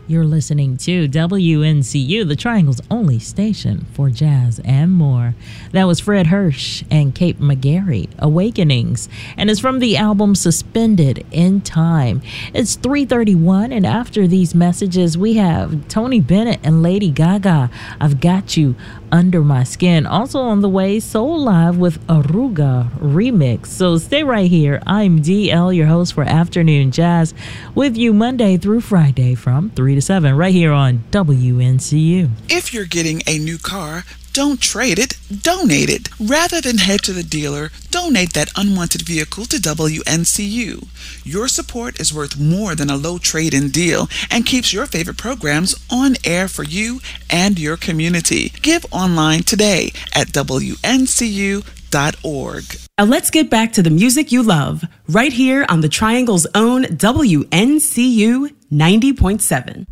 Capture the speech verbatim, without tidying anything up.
You're listening to W N C U, the Triangle's only station for jazz and more. That was Fred Hirsch and Kate McGarry, Awakenings, and it's from the album Suspended in Time. It's three thirty-one, and after these messages, we have Tony Bennett and Lady Gaga, I've Got You Under My Skin. Also on the way, Soul Live with Aruga Remix. So stay right here. I'm D L, your host for Afternoon Jazz, with you Monday through Friday from three to seven, right here on W N C U. If you're getting a new car, don't trade it, donate it. Rather than head to the dealer, donate that unwanted vehicle to W N C U. Your support is worth more than a low trade-in deal and keeps your favorite programs on air for you and your community. Give online today at W N C U dot org. Now let's get back to the music you love, right here on the Triangle's own W N C U ninety point seven.